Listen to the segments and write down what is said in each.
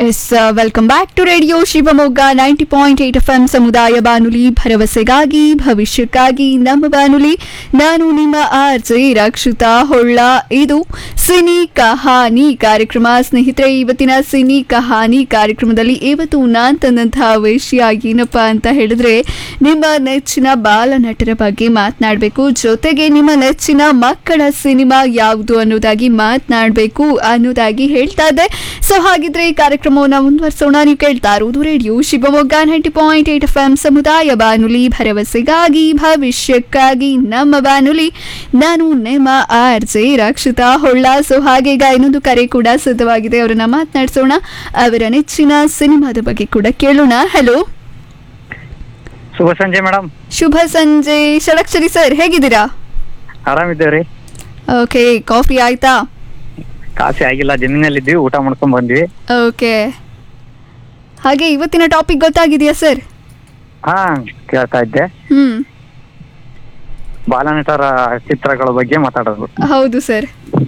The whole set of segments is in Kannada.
S welcome back to radio Shivamogga 90.8 FM ಸಮುದಾಯ ಬಾನುಲಿ ಭರವಸೆಗಾಗಿ ಭವಿಷ್ಯಕ್ಕಾಗಿ ನಮ್ಮ ಬಾನುಲಿ. ನಾನು ನಿಮ್ಮ RJ ರಕ್ಷಿತಾ ಹೊಳ್ಳ. ಇದು ಸಿನಿ ಕಹಾನಿ ಕಾರ್ಯಕ್ರಮ. ಸ್ನೇಹಿತರೆ, ಇವತ್ತಿನ ಸಿನಿ ಕಹಾನಿ ಕಾರ್ಯಕ್ರಮದಲ್ಲಿ ಇವತ್ತು ನಾನು ತಂದಂತಹ ವಿಷಯ ಏನಪ್ಪಾ ಅಂತ ಹೇಳಿದ್ರೆ, ನಿಮ್ಮ ನೆಚ್ಚಿನ ಬಾಲನಟರ ಬಗ್ಗೆ ಮಾತನಾಡಬೇಕು, ಜೊತೆಗೆ ನಿಮ್ಮ ನೆಚ್ಚಿನ ಮಕ್ಕಳ ಸಿನಿಮಾ ಯಾವುದು ಅನ್ನೋದಾಗಿ ಮಾತನಾಡಬೇಕು ಅನ್ನೋದಾಗಿ ಹೇಳ್ತಾ ಇದ್ದೆ. ಸೊ ಹಾಗಿದ್ರೆ ಈ ಕಾರ್ಯಕ್ರಮವನ್ನು ಮುಂದುವರಿಸೋಣ. ನೀವು ಕೇಳ್ತಾ ಇರುವುದು ರೇಡಿಯೋ ಶಿವಮೊಗ್ಗ 90.8 FM ಸಮುದಾಯ ಬಾನುಲಿ ಭರವಸೆಗಾಗಿ ಭವಿಷ್ಯಕ್ಕಾಗಿ ನಮ್ಮ ಬಾನುಲಿ. ನಾನು ನಿಮ್ಮ RJ ರಕ್ಷಿತಾ ಹೊಳ್ಳ. ಸೊ ಹಾಗೆ ಈಗ ಇನ್ನೊಂದು ಕರೆ ಕೂಡ ಸಿದ್ಧವಾಗಿದೆ, ಅವರನ್ನ ಮಾತನಾಡಿಸೋಣ, ಅವರ ನೆಚ್ಚಿನ ಸಿನಿಮಾದ ಬಗ್ಗೆ ಕೂಡ ಕೇಳೋಣ. ಹಲೋ, ಶುಭ ಸಂಜೆ ಮೇಡಮ್. ಶುಭ ಸಂಜೆ ಷಡಕ್ಷರಿ ಸರ್, ಹೇಗಿದ್ದೀರಾ? ಆರಾಮಿದ್ದೇವ್ರಿ. ಓಕೆ, ಕಾಫಿ ಆಯ್ತಾ? ಕಾಫಿ ಆಗಿಲ್ಲ, ಜಮೀನಲ್ಲಿದ್ವಿ, ಊಟ ಮಾಡ್ಕೊಂಡ್ ಬಂದ್ವಿ. ಓಕೆ, ಹಾಗೆ ಇವತ್ತಿನ ಟಾಪಿಕ್ ಗೊತ್ತಾಗಿದೆಯಾ ಸರ್? ಹಾ, ಕೇಳ್ತಾ ಇದ್ದೆ. ಬಾಲನಟರ ಚಿತ್ರಗಳ ಬಗ್ಗೆ ಮಾತಾಡೋದು. ಹೌದು ಸರ್.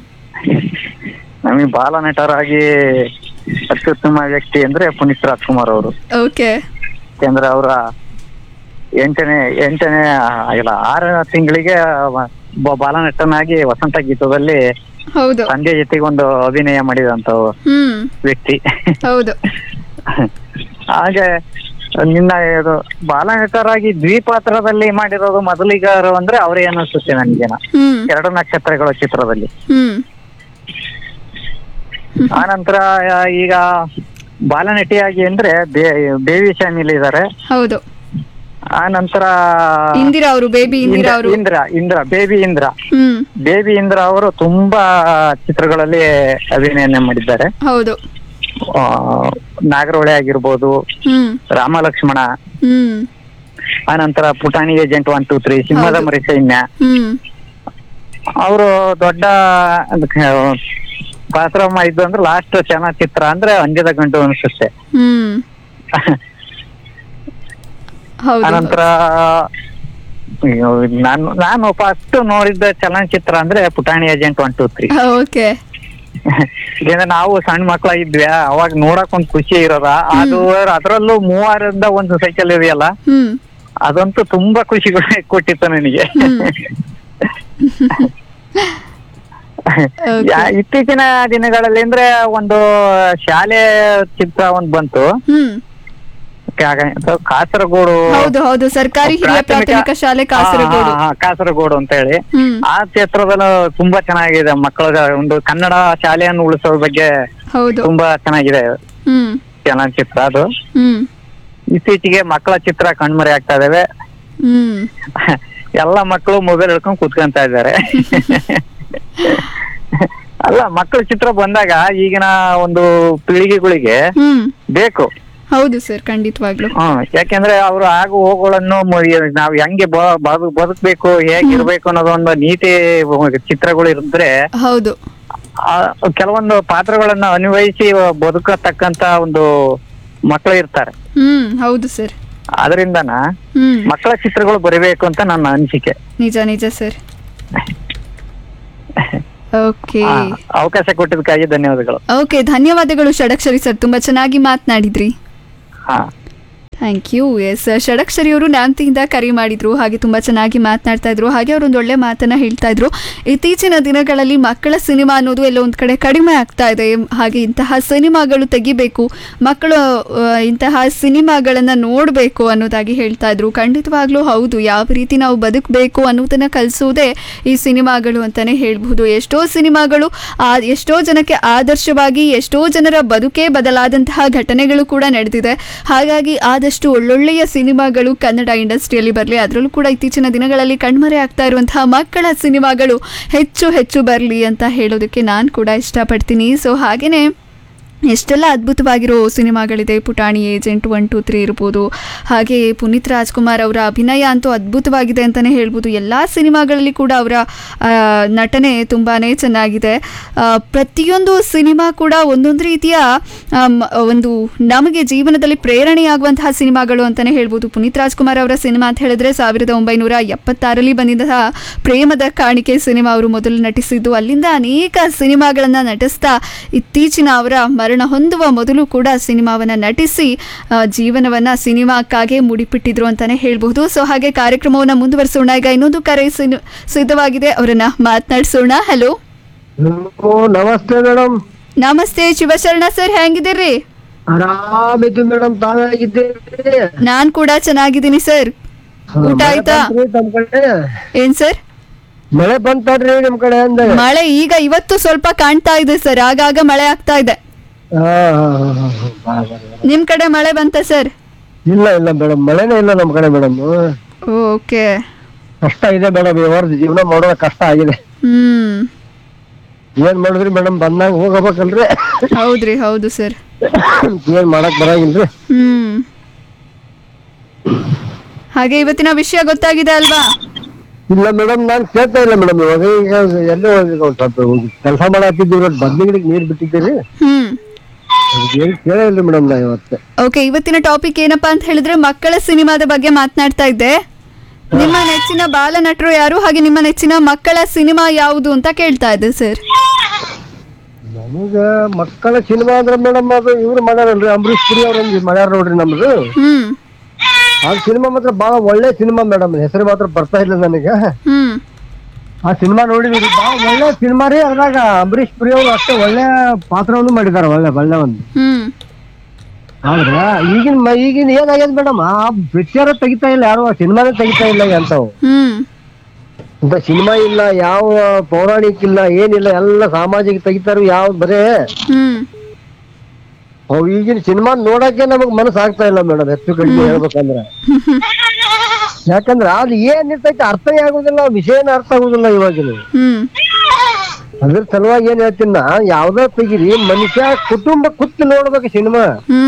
ನಮಗೆ ಬಾಲನಟರಾಗಿ ಅತ್ಯುತ್ತಮ ವ್ಯಕ್ತಿ ಅಂದ್ರೆ ಪುನೀತ್ ರಾಜ್ಕುಮಾರ್ ಅವರು. ಓಕೆ. ಯಾಕಂದ್ರೆ ಅವರ ಎಂಟನೇ ಇಲ್ಲ 6 ತಿಂಗಳಿಗೆ ಬಾಲನಟನಾಗಿ ವಸಂತ ಗೀತದಲ್ಲಿ ಹೌದು ತಂದೆ ಜೊತೆಗೆ ಒಂದು ಅಭಿನಯ ಮಾಡಿದಂತ ವ್ಯಕ್ತಿ. ಹೌದು. ಹಾಗೆ ನಿನ್ನ ಇದು ಬಾಲನಟರಾಗಿ ದ್ವಿಪಾತ್ರದಲ್ಲಿ ಮಾಡಿರೋದು ಮೊದಲಿಗಾರು ಅಂದ್ರೆ ಅವರೇ ಅನಿಸುತ್ತೆ ನನಗೇನ. 2 ನಕ್ಷತ್ರಗಳ ಚಿತ್ರದಲ್ಲಿ. ಆನಂತರ ಈಗ ಬಾಲನಟಿಯಾಗಿ ಅಂದ್ರೆ ಬೇಬಿ ಶಾಮಿಲ್ ಇದ್ದಾರೆ. ಹೌದು. ಆ ನಂತರ ಇಂದಿರಾ ಅವರು, ಬೇಬಿ ಇಂದಿರಾ ಅವರು, ಬೇಬಿ ಇಂದ್ರ ಅವರು ತುಂಬಾ ಚಿತ್ರಗಳಲ್ಲಿ ಅಭಿನಯ ಮಾಡಿದ್ದಾರೆ. ಹೌದು. ನಾಗರಹೊಳೆ ಆಗಿರ್ಬೋದು, ರಾಮಲಕ್ಷ್ಮಣ, ಆನಂತರ ಪುಟಾಣಿ ಏಜೆಂಟ್ 1, 2, 3, ಸಿಂಹದ ಮರಿ ಸೈನ್ಯ. ಅವರು ದೊಡ್ಡ ಪಾತ್ರ ಮಾಡಿದ್ದು ಅಂದ್ರೆ ಲಾಸ್ಟ್ ಚಲನಚಿತ್ರ ಅಂದ್ರೆ ಅಂಜದ ಗಂಟು ಅನಿಸುತ್ತೆ. ಆನಂತರ ನಾನು ಫಸ್ಟ್ ನೋಡಿದ್ದ ಚಲನಚಿತ್ರ ಅಂದ್ರೆ ಪುಟಾಣಿ ಏಜೆಂಟ್ 1, 2, 3. ಓಕೆ. ಇದೇಂದ್ರೆ ನಾವು ಸಣ್ಣ ಮಕ್ಕಳಾಗಿದ್ವಿ, ಅವಾಗ ನೋಡಕ್ ಒಂದ್ ಖುಷಿ ಇರೋದ. ಅದು ಅದ್ರಲ್ಲೂ 3 ಒಂದು ಸೈಕಲ್ ಇದೆಯಲ್ಲ, ಅದಂತೂ ತುಂಬಾ ಖುಷಿ ಕೊಟ್ಟಿತ್ತು ನನಗೆ. ಇತ್ತೀಚಿನ ದಿನಗಳಲ್ಲಿ ಅಂದ್ರೆ ಒಂದು ಶಾಲೆ ಚಿತ್ರ ಒಂದ್ ಬಂತು, ಕಾಸರಗೋಡು. ಹೌದು, ಸರ್ಕಾರಿ ಹಿರಿಯ ಪ್ರಾಥಮಿಕ ಶಾಲೆ ಕಾಸರಗೋಡು ಅಂತ ಹೇಳಿ. ಆ ಕ್ಷೇತ್ರದಲ್ಲೂ ತುಂಬಾ ಚೆನ್ನಾಗಿದೆ. ಮಕ್ಕಳ ಒಂದು ಕನ್ನಡ ಶಾಲೆಯನ್ನು ಉಳಿಸೋ ಬಗ್ಗೆ ತುಂಬಾ ಚೆನ್ನಾಗಿದೆ ಚಲನಚಿತ್ರ ಅದು. ಇತ್ತೀಚೆಗೆ ಮಕ್ಕಳ ಚಿತ್ರ ಕಣ್ಮರೆ ಆಗ್ತಾ ಇದಾವೆ. ಎಲ್ಲ ಮಕ್ಕಳು ಮೊಬೈಲ್ ಹಿಡ್ಕೊಂಡು ಕುತ್ಕೊಂತ ಇದ್ದಾರೆ. ಅಲ್ಲ, ಮಕ್ಕಳ ಚಿತ್ರ ಬಂದಾಗ ಈಗಿನ ಒಂದು ಪೀಳಿಗೆಗಳಿಗೆ ಬೇಕು. ಹೌದು ಸರ್, ಖಂಡಿತವಾಗ್ಲು. ಯಾಕೆಂದ್ರೆ ಅವರು ಆಗು ಹೋಗುಗಳನ್ನು ನಾವ್ ಹೆಂಗೆ ಬದುಕ್ಬೇಕು, ಹೇಗಿರ್ಬೇಕು ಅನ್ನೋದೊಂದು ನೀತಿ ಚಿತ್ರಗಳು ಇದ್ರೆ, ಹೌದು, ಕೆಲವೊಂದು ಪಾತ್ರಗಳನ್ನ ಅನ್ವಯಿಸಿ ಬದುಕತಕ್ಕಂತ ಒಂದು ಮಕ್ಕಳು ಇರ್ತಾರೆ. ಹೌದು ಸರ್. ಅದರಿಂದನ ಮಕ್ಕಳ ಚಿತ್ರಗಳು ಬರಬೇಕು ಅಂತ ನನ್ನ ಅನಿಸಿಕೆ. ನಿಜ ಸರ್. ಓಕೆ, ಅವಕಾಶ ಕೊಟ್ಟಿದ್ದಕ್ಕಾಗಿ ಧನ್ಯವಾದಗಳು. ಓಕೆ, ಧನ್ಯವಾದಗಳು ಷಡಕ್ಷರಿ ಸರ್, ತುಂಬಾ ಚೆನ್ನಾಗಿ ಮಾತನಾಡಿದ್ರಿ. Thank you. ಎಸ್, ಷಡಕ್ಷರಿ ಅವರು ನ್ಯಾಮ್ತಿಯಿಂದ ಕರೆ ಮಾಡಿದ್ರು, ಹಾಗೆ ತುಂಬ ಚೆನ್ನಾಗಿ ಮಾತನಾಡ್ತಾ ಇದ್ರು. ಹಾಗೆ ಅವರು ಒಂದು ಒಳ್ಳೆ ಮಾತನ್ನ ಹೇಳ್ತಾ ಇದ್ರು. ಇತ್ತೀಚಿನ ದಿನಗಳಲ್ಲಿ ಮಕ್ಕಳ ಸಿನಿಮಾ ಅನ್ನೋದು ಎಲ್ಲೋ ಒಂದು ಕಡೆ ಕಡಿಮೆ ಆಗ್ತಾ ಇದೆ. ಹಾಗೆ ಇಂತಹ ಸಿನಿಮಾಗಳು ತೆಗಿಬೇಕು, ಮಕ್ಕಳು ಇಂತಹ ಸಿನಿಮಾಗಳನ್ನು ನೋಡಬೇಕು ಅನ್ನೋದಾಗಿ ಹೇಳ್ತಾ ಇದ್ರು. ಖಂಡಿತವಾಗ್ಲೂ ಹೌದು, ಯಾವ ರೀತಿ ನಾವು ಬದುಕಬೇಕು ಅನ್ನೋದನ್ನ ಕಲಿಸೋದೇ ಈ ಸಿನಿಮಾಗಳು ಅಂತಾನೆ ಹೇಳ್ಬಹುದು. ಎಷ್ಟೋ ಸಿನಿಮಾಗಳು ಎಷ್ಟೋ ಜನಕ್ಕೆ ಆದರ್ಶವಾಗಿ ಎಷ್ಟೋ ಜನರ ಬದುಕೇ ಬದಲಾದಂತಹ ಘಟನೆಗಳು ಕೂಡ ನಡೆದಿದೆ. ಹಾಗಾಗಿ ಆದಷ್ಟು ಒಳ್ಳೊಳ್ಳೆಯ ಸಿನಿಮಾಗಳು ಕನ್ನಡ ಇಂಡಸ್ಟ್ರಿಯಲ್ಲಿ ಬರಲಿ. ಅದರಲ್ಲೂ ಕೂಡ ಇತ್ತೀಚಿನ ದಿನಗಳಲ್ಲಿ ಕಣ್ಮರೆ ಆಗ್ತಾ ಇರುವಂತಹ ಮಕ್ಕಳ ಸಿನಿಮಾಗಳು ಹೆಚ್ಚು ಬರಲಿ ಅಂತ ಹೇಳೋದಕ್ಕೆ ನಾನು ಕೂಡ ಇಷ್ಟಪಡ್ತೀನಿ. ಸೊ ಹಾಗೆಯೇ ಎಷ್ಟೆಲ್ಲ ಅದ್ಭುತವಾಗಿರೋ ಸಿನಿಮಾಗಳಿದೆ. ಪುಟಾಣಿ ಏಜೆಂಟ್ 1, 2, 3 ಇರ್ಬೋದು. ಹಾಗೆ ಪುನೀತ್ ರಾಜ್ಕುಮಾರ್ ಅವರ ಅಭಿನಯ ಅಂತೂ ಅದ್ಭುತವಾಗಿದೆ ಅಂತಲೇ ಹೇಳ್ಬೋದು. ಎಲ್ಲ ಸಿನಿಮಾಗಳಲ್ಲಿ ಕೂಡ ಅವರ ನಟನೆ ತುಂಬಾ ಚೆನ್ನಾಗಿದೆ. ಪ್ರತಿಯೊಂದು ಸಿನಿಮಾ ಕೂಡ ಒಂದೊಂದು ರೀತಿಯ ಒಂದು ನಮಗೆ ಜೀವನದಲ್ಲಿ ಪ್ರೇರಣೆಯಾಗುವಂತಹ ಸಿನಿಮಾಗಳು ಅಂತಲೇ ಹೇಳ್ಬೋದು. ಪುನೀತ್ ರಾಜ್ಕುಮಾರ್ ಅವರ ಸಿನಿಮಾ ಅಂತ ಹೇಳಿದ್ರೆ 1976ರಲ್ಲಿ ಬಂದಿದ್ದಂತಹ ಪ್ರೇಮದ ಕಾಣಿಕೆ ಸಿನಿಮಾ ಅವರು ಮೊದಲು ನಟಿಸಿದ್ದು. ಅಲ್ಲಿಂದ ಅನೇಕ ಸಿನಿಮಾಗಳನ್ನು ನಟಿಸ್ತಾ ಇತ್ತೀಚಿನ ಅವರ ಮರಣ ಹೊಂದುವ ಮೊದಲು ಕೂಡ ಸಿನಿಮಾವನ್ನ ನಟಿಸಿ ಜೀವನವನ್ನ ಸಿನಿಮಾಕ್ಕಾಗೆ ಮುಡಿಪಿಟ್ಟಿದ್ರು ಅಂತಾನೆ ಹೇಳ್ಬಹುದು. ಸೊ ಹಾಗೆ ಕಾರ್ಯಕ್ರಮವನ್ನ ಮುಂದುವರಿಸೋಣ. ಈಗ ಇನ್ನೊಂದು ಕರೆ ಸಿದ್ಧವಾಗಿದೆ, ಅವರನ್ನ ಮಾತನಾಡಿಸೋಣ. ಹಲೋ, ನಮಸ್ತೆ ಮೇಡಮ್. ನಮಸ್ತೆ ಶಿವಶರಣ ಸರ್, ಹೆಂಗಿದ್ದೀರಿ? ಆರಾಮಿದ್ದು ಮೇಡಮ್, ತಾವಾಗಿದ್ದೀರಿ? ನಾನ್ ಕೂಡ ಚೆನ್ನಾಗಿದ್ದೀನಿ ಸರ್. ಊಟ ಆಯ್ತಾ? ಏನ್ ಸರ್ ಮಳೆ ಬಂತಡ್ರಿ ನಿಮ್ ಕಡೆ? ಮಳೆ ಈಗ ಇವತ್ತು ಸ್ವಲ್ಪ ಕಾಣ್ತಾ ಇದೆ ಸರ್, ಆಗಾಗ ಮಳೆ ಆಗ್ತಾ ಇದೆ. ನಿಮ್ ಕಡೆ ಮಳೆ ಬಂತ ಸರ್? ಇಲ್ಲ ಇಲ್ಲ ಮೇಡಮ್, ಮಳೆನೇ ಇಲ್ಲ ನಮ್ ಕಡೆ ಮೇಡಮ್. ಓಕೆ, ಕಷ್ಟ ಇದೆ ಮೇಡಮ್, ಈ ವರ್ಷ ಜೀವನ ಮಾಡೋದ ಕಷ್ಟ ಆಗಿದೆ. ಏನ್ ಮಾಡಿದ್ರಿ ಮೇಡಮ್, ಬಂದಾಗ ಹೋಗಬೇಕಲ್ರಿ? ಹೌದ್ರಿ, ಹೌದು ಸರ್. ಏನ್ ಮಾಡಕ್ ಬರಂಗಿಲ್ರಿ. ಹಾಗೆ ಇವತ್ತಿನ ವಿಷಯ ಗೊತ್ತಾಗಿದೆ ಅಲ್ವಾ? ಇಲ್ಲ ಮೇಡಮ್, ನಾನ್ ಕೇಳ್ತಾ ಇಲ್ಲ ಮೇಡಮ್. ಇವಾಗ ಈಗ ಎಲ್ಲೇ ಕೆಲಸ ಮಾಡಾಕಿದ್ದೀವಿ, ಬದ್ನಿಗಳಿಗೆ ನೀರ್ ಬಿಟ್ಟಿದ್ದೀರಿ, ಕೇಳಿಲ್ರಿ ಮೇಡಮ್ ನಾ ಇವತ್ತು. ಓಕೆ, ಇವತ್ತಿನ ಟಾಪಿಕ್ ಏನಪ್ಪಾ ಅಂತ ಹೇಳಿದ್ರೆ ಮಕ್ಕಳ ಸಿನಿಮಾದ ಬಗ್ಗೆ ಮಾತನಾಡ್ತಾ ಇದ್ದೆ. ನಿಮ್ಮ ನೆಚ್ಚಿನ ಬಾಲ ನಟರು ಯಾರು, ಹಾಗೆ ನಿಮ್ಮ ನೆಚ್ಚಿನ ಮಕ್ಕಳ ಸಿನಿಮಾ ಯಾವುದು ಅಂತ ಕೇಳ್ತಾ ಇದ್ದೆ ಸರ್. ನಮಗ ಮಕ್ಕಳ ಸಿನಿಮಾ ಅಂದ್ರೆ ಮೇಡಮ್ ಅದು ಇವ್ರು ಮಾಡ್ಯಾರಲ್ರಿ, ಅಂಬರೀಶ್ ಪುರಿ ಅವ್ರ ಮಾಡ್ಯಾರ ನೋಡ್ರಿ ನಮ್ದು. ಆ ಸಿನಿಮಾ ಮಾತ್ರ ಬಹಳ ಒಳ್ಳೆ ಸಿನಿಮಾ ಮೇಡಮ್, ಹೆಸರು ಮಾತ್ರ ಬರ್ತಾ ಇಲ್ಲ ನನಗೆ. ಆ ಸಿನಿಮಾ ನೋಡಿದ್ರಿ, ಬಹಳ ಒಳ್ಳೆ ಸಿನಿಮಾ ರೀ. ಅದ್ರಾಗ ಅಂಬರೀಶ್ ಪುರಿ ಅವರು ಅಷ್ಟೇ ಒಳ್ಳೆ ಪಾತ್ರವನ್ನು ಮಾಡಿದಾರೆ, ಒಳ್ಳೆ ಒಂದು. ಆದ್ರ ಈಗಿನ ಏನಾಗ್ಯದ ಮೇಡಮ್, ಆ ಪಿಕ್ಚರ್ ತೆಗಿತಾ ಇಲ್ಲ ಯಾರು, ಆ ಸಿನಿಮಾನೇ ತೆಗಿತಾ ಇಲ್ಲ ಅಂತವು. ಅಂತ ಸಿನಿಮಾ ಇಲ್ಲ, ಯಾವ ಪೌರಾಣಿಕ ಇಲ್ಲ, ಏನಿಲ್ಲ, ಎಲ್ಲ ಸಾಮಾಜಿಕ ತೆಗಿತಾರ. ಯಾವ್ದು ಬರೇ ಅವು ಈಗಿನ ಸಿನಿಮಾ ನೋಡಕ್ಕೆ ನಮಗ್ ಮನಸ್ಸು ಆಗ್ತಾ ಇಲ್ಲ ಮೇಡಮ್, ಹೆಚ್ಚು ಕಡಿಮೆ ಹೇಳ್ಬೇಕಂದ್ರ. ಯಾಕಂದ್ರ ಅದು ಏನ್ ಇರ್ತೈತಿ ಅರ್ಥನೇ ಆಗುದಿಲ್ಲ, ವಿಷಯನ ಅರ್ಥ ಆಗುದಿಲ್ಲ ಇವಾಗಿನ. ಅದ್ರ ಸಲುವಾಗಿ ಏನ್ ಹೇಳ್ತೀನ, ಯಾವ್ದೇ ತೆಗಿರಿ ಮನುಷ್ಯ ಕುಟುಂಬ ಕೂತು ನೋಡ್ಬೇಕು ಸಿನಿಮಾ.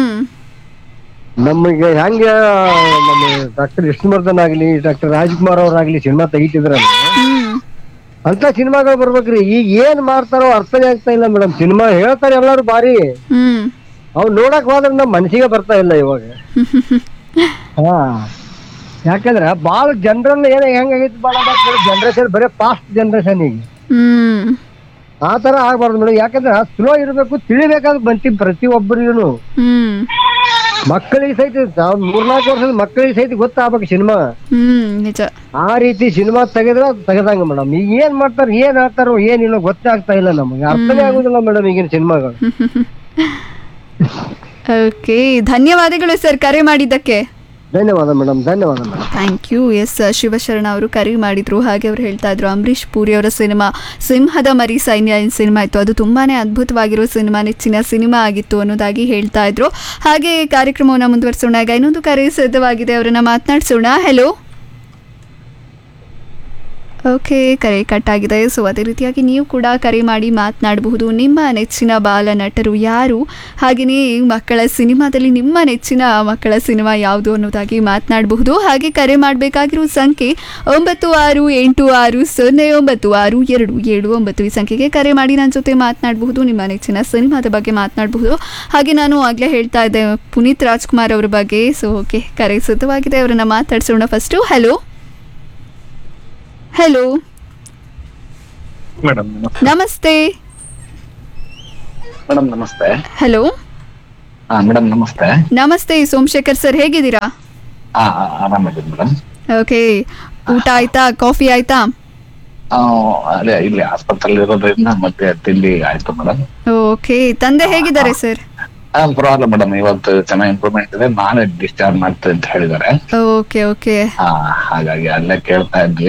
ನಮಗೆ ಹೆಂಗ ನಮ್ಮ ಡಾಕ್ಟರ್ ವಿಷ್ಣುವರ್ಧನ್ ಆಗ್ಲಿ, ಡಾಕ್ಟರ್ ರಾಜ್ಕುಮಾರ್ ಅವ್ರಾಗ್ಲಿ ಸಿನಿಮಾ ತೆಗಿತಿದ್ರಲ್ಲ, ಅಂತ ಸಿನಿಮಾಗಳು ಬರ್ಬೇಕ್ರಿ. ಈಗ ಏನ್ ಮಾಡ್ತಾರೋ ಅರ್ಥನೇ ಆಗ್ತಾ ಇಲ್ಲ ಮೇಡಮ್. ಸಿನಿಮಾ ಹೇಳ್ತಾರೆ ಎಲ್ಲಾರು ಭಾರಿ, ಅವ್ ನೋಡಕ್ ಹೋದ್ರೆ ನಮ್ ಮನಸ್ಸಿಗೆ ಬರ್ತಾ ಇಲ್ಲ ಇವಾಗ. ಯಾಕಂದ್ರ ಬಾಳ ಜನರಲ್ ಹೆಂಗಾಗೈತಿ, ಬಾಳ ಜನರೇಷನ್ ಬರೀ ಫಾಸ್ಟ್ ಜನರೇಷನ್ ಈಗ. ಆತರ ಆಗ್ಬಾರ್ದು ಮೇಡಮ್. ಯಾಕಂದ್ರ ಸ್ಲೋ ಇರ್ಬೇಕು, ತಿಳಿಬೇಕಾದ್ ಬಂತಿ ಪ್ರತಿಯೊಬ್ಬರಿಗೂ. ಮಕ್ಕಳಿಗೆ ಸಹಿತ 3-4 ವರ್ಷದ ಮಕ್ಕಳಿಗೆ ಸಹಿತ ಗೊತ್ತಾಗ್ಬೇಕು ಸಿನಿಮಾ. ಆ ರೀತಿ ಸಿನಿಮಾ ತೆಗೆದಂಗ ಮೇಡಮ್. ಈಗ ಏನ್ ಮಾಡ್ತಾರ, ಏನ್ ಹೇಳ್ತಾರೋ ಏನಿಲ್ಲ ಗೊತ್ತಾಗ್ತಾ ಇಲ್ಲ ನಮಗೆ, ಅರ್ಥನೇ ಆಗುದಿಲ್ಲ ಮೇಡಮ್ ಈಗಿನ ಸಿನಿಮಾಗಳು. ಓಕೆ, ಧನ್ಯವಾದಗಳು ಸರ್ ಕರೆ ಮಾಡಿದ್ದಕ್ಕೆ. ಧನ್ಯವಾದ ಮೇಡಮ್, ಧನ್ಯವಾದ madam. Thank you. S, Shivasharana ಅವರು ಕರೆ ಮಾಡಿದ್ರು. ಹಾಗೆ ಅವರು ಹೇಳ್ತಾ ಇದ್ರು ಅಂಬರೀಶ್ ಪುರಿ ಅವರ ಸಿನಿಮಾ ಸಿಂಹದ ಮರಿ ಸೈನ್ಯ ಏನು ಸಿನಿಮಾ ಇತ್ತು, ಅದು ತುಂಬಾನೇ ಅದ್ಭುತವಾಗಿರೋ ಸಿನಿಮಾ, ನೆಚ್ಚಿನ ಸಿನಿಮಾ ಆಗಿತ್ತು ಅನ್ನೋದಾಗಿ ಹೇಳ್ತಾ ಇದ್ರು. ಹಾಗೆ ಕಾರ್ಯಕ್ರಮವನ್ನು ಮುಂದುವರಿಸೋಣ. ಈಗ ಇನ್ನೊಂದು ಕರೆ ಸಿದ್ಧವಾಗಿದೆ, ಅವರನ್ನ ಮಾತನಾಡಿಸೋಣ. ಹಲೋ. ಓಕೆ, ಕರೆ ಕಟ್ ಆಗಿದೆ. ಸೊ ಅದೇ ರೀತಿಯಾಗಿ ನೀವು ಕೂಡ ಕರೆ ಮಾಡಿ ಮಾತನಾಡಬಹುದು. ನಿಮ್ಮ ನೆಚ್ಚಿನ ಬಾಲ ನಟರು ಯಾರು, ಹಾಗೆಯೇ ಮಕ್ಕಳ ಸಿನಿಮಾದಲ್ಲಿ ನಿಮ್ಮ ನೆಚ್ಚಿನ ಮಕ್ಕಳ ಸಿನಿಮಾ ಯಾವುದು ಅನ್ನೋದಾಗಿ ಮಾತನಾಡಬಹುದು. ಹಾಗೆ ಕರೆ ಮಾಡಬೇಕಾಗಿರೋ ಸಂಖ್ಯೆ 9660096279 ಈ ಸಂಖ್ಯೆಗೆ ಕರೆ ಮಾಡಿ ನನ್ನ ಜೊತೆ ಮಾತನಾಡಬಹುದು. ನಿಮ್ಮ ನೆಚ್ಚಿನ ಸಿನಿಮಾದ ಬಗ್ಗೆ ಮಾತನಾಡಬಹುದು. ಹಾಗೆ ನಾನು ಆಗಲೇ ಹೇಳ್ತಾ ಇದ್ದೆ ಪುನೀತ್ ರಾಜ್ಕುಮಾರ್ ಅವರ ಬಗ್ಗೆ. ಸೊ ಓಕೆ, ಕರೆ ಸಿದ್ಧವಾಗಿದೆ, ಅವರನ್ನ ಮಾತಾಡ್ಸೋಣ. First hello. ಹಲೋ ಮೇಡಮ್, ನಮಸ್ತೆ. ಮೇಡಮ್ ನಮಸ್ತೆ. ಹಲೋ ಮೇಡಮ್ ನಮಸ್ತೆ. ನಮಸ್ತೆ ಸೋಮಶೇಖರ್ ಸರ್, ಹೇಗಿದ್ದೀರಾ? ಆರಾಮಿದ್ದೀನಿ ಮೇಡಮ್. ಓಕೆ, ಊಟ ಆಯ್ತಾ, ಕಾಫಿ ಆಯ್ತಾ? ಅದೇ ಇಲ್ಲಿ ಆಸ್ಪತ್ರೆಯಲ್ಲಿ ಇರೋದ್ರಿಂದ ಮತ್ತೆ ತಿಂಡಿ ಆಯ್ತು ಮೇಡಮ್. ಓಕೆ, ತಂದೆ ಹೇಗಿದ್ದಾರೆ ಸರ್? ಪರವಾಗಿಲ್ಲ ಮೇಡಮ್, ಇವತ್ತು ಚೆನ್ನಾಗಿ ಇಂಪ್ರೂವ್ಮೆಂಟ್ ಇದೆ. ನಾಳೆ ಡಿಸ್ಚಾರ್ಜ್ ಮಾಡ್ತೇವೆ ಅಂತ ಹೇಳಿದ್ದಾರೆ. ಓಕೆ ಓಕೆ, ಹಾಗಾಗಿ ಅಲ್ಲೇ ಕೇಳ್ತಾ ಇದ್ವಿ.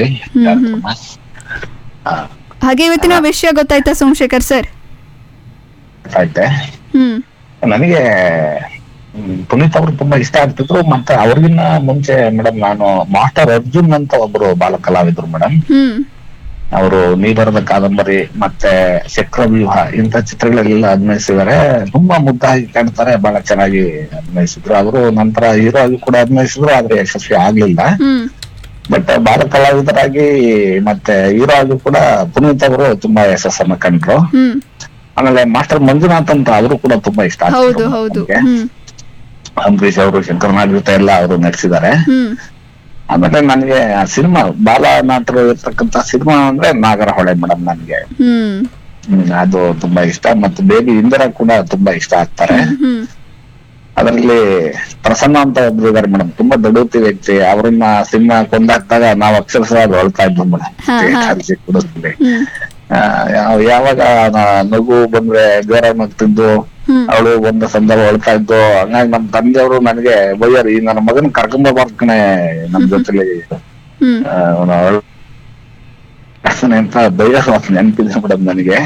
ಹಾಗೆ ಇವತ್ತಿನ ವಿಷಯ ಗೊತ್ತಾಯ್ತಾ ಸೋಮಶೇಖರ್ ಸರ್? ಆಯ್ತೆ. ನನಗೆ ಪುನೀತ್ ಅವರು ತುಂಬಾ ಇಷ್ಟ ಆಗ್ತಿದ್ರು. ಮತ್ತೆ ಅವ್ರಿಗಿನ್ನ ಮುಂಚೆ ಮೇಡಮ್ ನಾನು ಮಾಸ್ಟರ್ ಅರ್ಜುನ್ ಅಂತ ಒಬ್ರು ಬಾಲ ಕಲಾವಿದ್ರು ಮೇಡಮ್. ಅವರು ನೀ ಬರದ ಕಾದಂಬರಿ ಮತ್ತೆ ಚಕ್ರವ್ಯೂಹ ಇಂಥ ಚಿತ್ರಗಳೆಲ್ಲ ಅಭಿನಯಿಸಿದ್ದಾರೆ. ತುಂಬಾ ಮುದ್ದಾಗಿ ಕಾಣ್ತಾರೆ, ಬಹಳ ಚೆನ್ನಾಗಿ ಅಭಿನಯಿಸಿದ್ರು. ಅವರು ನಂತರ ಹೀರೋ ಆಗಿ ಕೂಡ ಅಭಿನಯಿಸಿದ್ರು, ಆದ್ರೆ ಯಶಸ್ವಿ ಆಗ್ಲಿಲ್ಲ. ಬಟ್ ಬಾಲ ಕಲಾವಿದರಾಗಿ ಮತ್ತೆ ಹೀರೋ ಆಗಿ ಕೂಡ ಪುನೀತ್ ಅವರು ತುಂಬಾ ಯಶಸ್ಸನ್ನ ಕಂಡ್ರು. ಆಮೇಲೆ ಮಾಸ್ಟರ್ ಮಂಜುನಾಥ್ ಅಂತ ಅವರು ಕೂಡ ತುಂಬಾ ಇಷ್ಟ ಆಗ್ತದೆ. ಅಂಬರೀಶ್ ಅವರು, ಶಂಕರನಾಗ್ ಜೊತೆ ಎಲ್ಲ ಅವರು ನಟಿಸಿದ್ದಾರೆ. ಆಮೇಲೆ ನನಗೆ ಆ ಸಿನಿಮಾ ಬಾಲ ನಟರು ಇರ್ತಕ್ಕಂತ ಸಿನಿಮಾ ಅಂದ್ರೆ ನಾಗರಹೊಳೆ ಮೇಡಮ್. ನನಗೆ ಅದು ತುಂಬಾ ಇಷ್ಟ. ಮತ್ತು ಬೇಬಿ ಇಂದಿರಾ ಕೂಡ ತುಂಬಾ ಇಷ್ಟ ಆಗ್ತಾರೆ. ಅದರಲ್ಲಿ ಪ್ರಸನ್ನ ಅಂತ ಒಬ್ರು ಇದಾರೆ ಮೇಡಮ್, ತುಂಬಾ ದೊಡ್ಡತಿ ವ್ಯಕ್ತಿ. ಅವ್ರನ್ನ ಸಿನಿಮಾ ಕೊಂದಾಕ್ದಾಗ ನಾವ್ ಅಕ್ಷರಶಃ ಹೊಳ್ತಾ ಇದ್ವಿ ಮೇಡಮ್ ಕುಡಿಸ್ಲಿ. ಯಾವಾಗ ನಗು ಬಂದ್ರೆ ಜ್ವರ ನಗ್ತಿದ್ದು, ಅವಳು ಒಂದು ಸಂದರ್ಭ ಹೊಳ್ತಾ ಇದ್ದು. ಹಂಗಾಗಿ ನಮ್ ತಂದೆಯವರು ನನಗೆ ಬೈಯರ್, ಈ ನನ್ನ ಮಗನ್ ಕರ್ಕೊಂಡ್ ಬರ್ತಾನೆ ನಮ್ ಜೊತೆಲಿ ಅಂತ ಬೈಯರ್ ನೆನಪಿದೆ ಮೇಡಮ್ ನನಗೆ.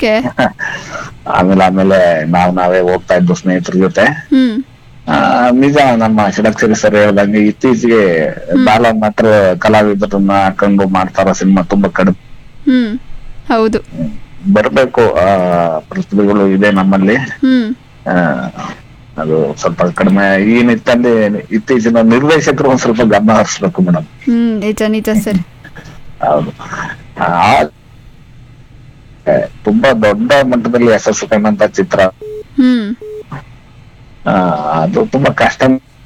ಆಮೇಲೆ ನಾವೇ ಹೋಗ್ತಾ ಇದ್ದು ಸ್ನೇಹಿತರ ಜೊತೆ. ನಿಜ, ನಮ್ಮ ಷಡಕ್ಷರಿ ಸರ್ ಹೇಳ್ದಂಗೆ ಇತ್ತೀಚೆಗೆ ಬಾಲ ನಟರು ಕಲಾವಿದರನ್ನ ಹಾಕೊಂಡು ಮಾಡ್ತಾರ ಸಿನಿಮಾ ತುಂಬಾ ಕಡಿಮೆ. ಹೌದು, ಬರ್ಬೇಕು. ಪ್ರತಿಭೆಗಳು ಇದೆ ನಮ್ಮಲ್ಲಿ. ಅದು ಸ್ವಲ್ಪ ಕಡಿಮೆ ಈ ನಿಟ್ಟಲ್ಲಿ ಇತ್ತೀಚಿನ ನಿರ್ದೇಶಕರು ಒಂದ್ ಸ್ವಲ್ಪ ಗಮನ ಹರಿಸ್ಬೇಕು ಮೇಡಮ್. ನಿಜ ಸರ್. ಹೌದು, ತುಂಬಾ ದೊಡ್ಡ ಮಟ್ಟದಲ್ಲಿ ಯಶಸ್ಸು ಕಂಡಂತ ಚಿತ್ರ. ಅದು ತುಂಬಾ ಕಷ್ಟ.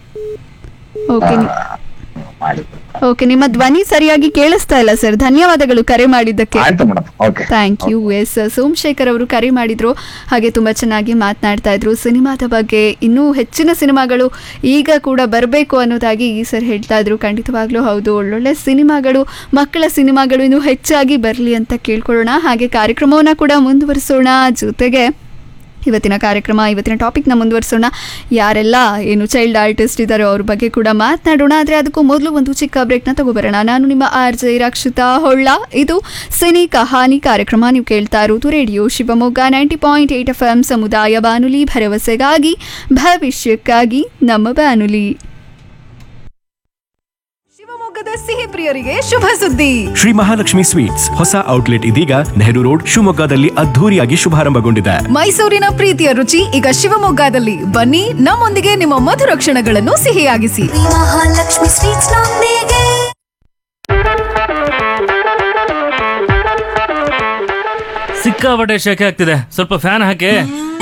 ಓಕೆ, ನಿಮ್ಮ ಧ್ವನಿ ಸರಿಯಾಗಿ ಕೇಳಿಸ್ತಾ ಇಲ್ಲ ಸರ್. ಧನ್ಯವಾದಗಳು ಕರೆ ಮಾಡಿದ್ದಕ್ಕೆ. Thank you. ಎಸ್, ಸೋಮಶೇಖರ್ ಅವರು ಕರೆ ಮಾಡಿದ್ರು, ಹಾಗೆ ತುಂಬಾ ಚೆನ್ನಾಗಿ ಮಾತನಾಡ್ತಾ ಇದ್ರು ಸಿನಿಮಾದ ಬಗ್ಗೆ. ಇನ್ನೂ ಹೆಚ್ಚಿನ ಸಿನಿಮಾಗಳು ಈಗ ಕೂಡ ಬರಬೇಕು ಅನ್ನೋದಾಗಿ ಸರ್ ಹೇಳ್ತಾ ಇದ್ರು. ಖಂಡಿತವಾಗ್ಲೂ ಹೌದು, ಒಳ್ಳೊಳ್ಳೆ ಸಿನಿಮಾಗಳು, ಮಕ್ಕಳ ಸಿನಿಮಾಗಳು ಇನ್ನೂ ಹೆಚ್ಚಾಗಿ ಬರಲಿ ಅಂತ ಕೇಳ್ಕೊಳ್ಳೋಣ. ಹಾಗೆ ಕಾರ್ಯಕ್ರಮವನ್ನ ಕೂಡ ಮುಂದುವರಿಸೋಣ. ಜೊತೆಗೆ ಇವತ್ತಿನ ಟಾಪಿಕ್ನ ಮುಂದುವರಿಸೋಣ. ಯಾರೆಲ್ಲ ಏನು ಚೈಲ್ಡ್ ಆರ್ಟಿಸ್ಟ್ ಇದ್ದಾರೋ ಅವ್ರ ಬಗ್ಗೆ ಕೂಡ ಮಾತನಾಡೋಣ. ಆದರೆ ಅದಕ್ಕೂ ಮೊದಲು ಒಂದು ಚಿಕ್ಕ ಬ್ರೇಕ್ನ ತಗೋಬರೋಣ. ನಾನು ನಿಮ್ಮ RJ ರಕ್ಷಿತಾ ಹೊಳ್ಳ. ಇದು ಸಿನಿ ಕಹಾನಿ ಕಾರ್ಯಕ್ರಮ. ನೀವು ಕೇಳ್ತಾ ಇರೋದು ರೇಡಿಯೋ ಶಿವಮೊಗ್ಗ 90.8 FM ಸಮುದಾಯ ಬಾನುಲಿ, ಭರವಸೆಗಾಗಿ ಭವಿಷ್ಯಕ್ಕಾಗಿ ನಮ್ಮ ಬಾನುಲಿ. ಶಿವಮೊಗ್ಗದ ಸಿಹಿ ಪ್ರಿಯರಿಗೆ ಶುಭ ಸುದ್ದಿ. ಶ್ರೀ ಮಹಾಲಕ್ಷ್ಮಿ ಸ್ವೀಟ್ಸ್ ಹೊಸ ಔಟ್ಲೆಟ್ ಇದೀಗ ನೆಹರು ರೋಡ್ ಶಿವಮೊಗ್ಗದಲ್ಲಿ ಅದ್ಧೂರಿಯಾಗಿ ಶುಭಾರಂಭಗೊಂಡಿದೆ. ಮೈಸೂರಿನ ಪ್ರೀತಿಯ ರುಚಿ ಈಗ ಶಿವಮೊಗ್ಗದಲ್ಲಿ. ಬನ್ನಿ, ನಮ್ಮೊಂದಿಗೆ ನಿಮ್ಮ ಮಧುರ ಕ್ಷಣಗಳನ್ನು ಸಿಹಿಯಾಗಿಸಿ. ಮಹಾಲಕ್ಷ್ಮಿ ಸ್ವೀಟ್ಸ್ ನೊಂದಿಗೆ. ಸಿಕ್ಕಾಪಟ್ಟೆ ಶೆಕೆ ಆಗ್ತಿದೆ, ಸ್ವಲ್ಪ ಫ್ಯಾನ್ ಹಾಕಿ.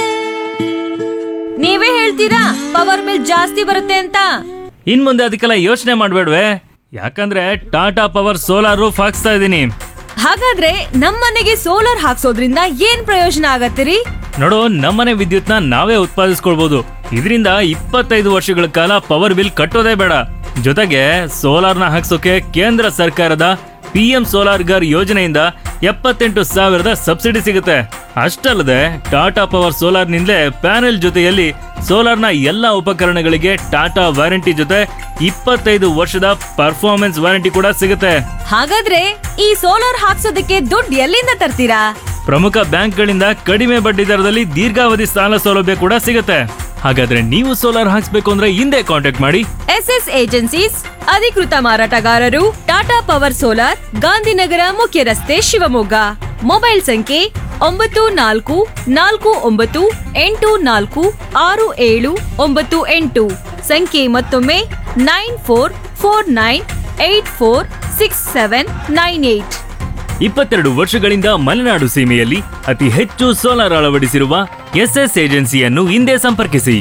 ನೀವೇ ಹೇಳ್ತೀರಾ ಪವರ್ ಬಿಲ್ ಜಾಸ್ತಿ ಬರುತ್ತೆ ಅಂತ. ಇನ್ ಮುಂದೆ ಅದಕ್ಕೆಲ್ಲ ಯೋಚನೆ ಮಾಡ್ಬೇಡ್ವೆ, ಯಾಕಂದ್ರೆ ಟಾಟಾ ಪವರ್ ಸೋಲಾರ್ ರೂಫ್ ಹಾಕ್ಸ್ತಾ ಇದೀನಿ. ಹಾಗಾದ್ರೆ ನಮ್ಮನೆಗೆ ಸೋಲಾರ್ ಹಾಕ್ಸೋದ್ರಿಂದ ಏನ್ ಪ್ರಯೋಜನ ಆಗತ್ತಿರಿ? ನೋಡು, ನಮ್ಮನೆ ವಿದ್ಯುತ್ನ ನಾವೇ ಉತ್ಪಾದಿಸ್ಕೊಳ್ಬಹುದು. ಇದರಿಂದ 25 ವರ್ಷಗಳ ಕಾಲ ಪವರ್ ಬಿಲ್ ಕಟ್ಟೋದೇ ಬೇಡ. ಜೊತೆಗೆ ಸೋಲಾರ್ನ ಹಾಕ್ಸೋಕೆ ಕೇಂದ್ರ ಸರ್ಕಾರದ PM ಸೋಲಾರ್ ಗರ್ ಯೋಜನೆಯಿಂದ 78,000 ಸಬ್ಸಿಡಿ ಸಿಗುತ್ತೆ. ಅಷ್ಟಲ್ಲದೆ ಟಾಟಾ ಪವರ್ ಸೋಲಾರ್ ನಿಂದಲೇ ಪ್ಯಾನೆಲ್ ಜೊತೆಯಲ್ಲಿ ಸೋಲಾರ್ನ ಎಲ್ಲಾ ಉಪಕರಣಗಳಿಗೆ ಟಾಟಾ ವಾರಂಟಿ ಜೊತೆ 25 ವರ್ಷದ ಪರ್ಫಾರ್ಮೆನ್ಸ್ ವಾರಂಟಿ ಕೂಡ ಸಿಗುತ್ತೆ. ಹಾಗಾದ್ರೆ ಈ ಸೋಲಾರ್ ಹಾಕ್ಸೋದಕ್ಕೆ ದುಡ್ಡು ಎಲ್ಲಿಂದ ತರ್ತೀರಾ? ಪ್ರಮುಖ ಬ್ಯಾಂಕ್ಗಳಿಂದ ಕಡಿಮೆ ಬಡ್ಡಿ ದರದಲ್ಲಿ ದೀರ್ಘಾವಧಿ ಸಾಲ ಸೌಲಭ್ಯ ಕೂಡ ಸಿಗುತ್ತೆ. ಹಾಗಾದ್ರೆ ನೀವು ಸೋಲಾರ್ ಹಾಕ್ಸ್ಬೇಕು ಅಂದ್ರೆ ಹಿಂದೆ ಕಾಂಟ್ಯಾಕ್ಟ್ ಮಾಡಿ. SS ಏಜೆನ್ಸೀಸ್ ಅಧಿಕೃತ ಮಾರಾಟಗಾರರು, ಟಾಟಾ ಪವರ್ ಸೋಲಾರ್, ಗಾಂಧಿನಗರ ಮುಖ್ಯ ರಸ್ತೆ, ಶಿವಮೊಗ್ಗ. ಮೊಬೈಲ್ ಸಂಖ್ಯೆ 9448466798. ಸಂಖ್ಯೆ ಮತ್ತೊಮ್ಮೆ 9449846798. 22 ವರ್ಷಗಳಿಂದ ಮಲೆನಾಡು ಸೀಮೆಯಲ್ಲಿ ಅತಿ ಹೆಚ್ಚು ಸೋಲಾರ್ ಅಳವಡಿಸಿರುವ SS ಏಜೆನ್ಸಿಯನ್ನು ಹಿಂದೆ ಸಂಪರ್ಕಿಸಿ.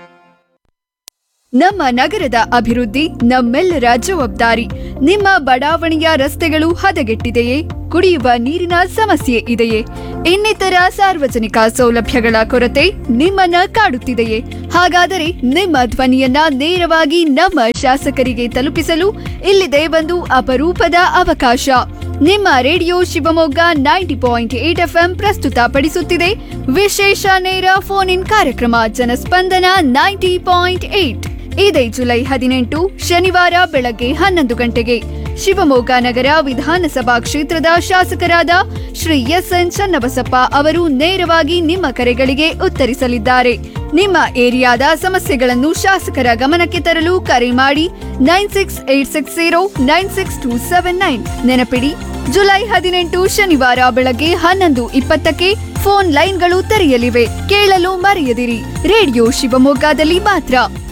ನಮ್ಮ ನಗರದ ಅಭಿವೃದ್ಧಿ ನಮ್ಮೆಲ್ಲರ ಜವಾಬ್ದಾರಿ. ನಿಮ್ಮ ಬಡಾವಣೆಯ ರಸ್ತೆಗಳು ಹದಗೆಟ್ಟಿದೆಯೇ? ಕುಡಿಯುವ ನೀರಿನ ಸಮಸ್ಯೆ ಇದೆಯೇ? ಇನ್ನಿತರ ಸಾರ್ವಜನಿಕ ಸೌಲಭ್ಯಗಳ ಕೊರತೆ ನಿಮ್ಮನ್ನ ಕಾಡುತ್ತಿದೆಯೇ? ಹಾಗಾದರೆ ನಿಮ್ಮ ಧ್ವನಿಯನ್ನ ನೇರವಾಗಿ ನಮ್ಮ ಶಾಸಕರಿಗೆ ತಲುಪಿಸಲು ಇಲ್ಲಿದೆ ಒಂದು ಅಪರೂಪದ ಅವಕಾಶ. ನಿಮ್ಮ ರೇಡಿಯೋ ಶಿವಮೊಗ್ಗ 90.8 FM ಪ್ರಸ್ತುತಪಡಿಸುತ್ತಿದೆ ವಿಶೇಷ ನೇರ ಫೋನ್ ಇನ್ ಕಾರ್ಯಕ್ರಮ ಜನಸ್ಪಂದನ 90.8. ಇದೇ ಜುಲೈ 18 ಶನಿವಾರ ಬೆಳಗ್ಗೆ 11 ಗಂಟೆಗೆ ಶಿವಮೊಗ್ಗ ನಗರ ವಿಧಾನಸಭಾ ಕ್ಷೇತ್ರದ ಶಾಸಕರಾದ ಶ್ರೀ SN ಚನ್ನಬಸಪ್ಪ ಅವರು ನೇರವಾಗಿ ನಿಮ್ಮ ಕರೆಗಳಿಗೆ ಉತ್ತರಿಸಲಿದ್ದಾರೆ. ನಿಮ್ಮ ಏರಿಯಾದ ಸಮಸ್ಯೆಗಳನ್ನು ಶಾಸಕರ ಗಮನಕ್ಕೆ ತರಲು ಕರೆ ಮಾಡಿ 9686096279. ನೆನಪಿಡಿ, ಜುಲೈ 18 ಶನಿವಾರ ಬೆಳಗ್ಗೆ 11:20ಕ್ಕೆ ಫೋನ್ ಲೈನ್ಗಳು ತೆರೆಯಲಿವೆ. ಕೇಳಲು ಮರೆಯದಿರಿ. ರೇಡಿಯೋ ಶಿವಮೊಗ್ಗದಲ್ಲಿ ಮಾತ್ರ.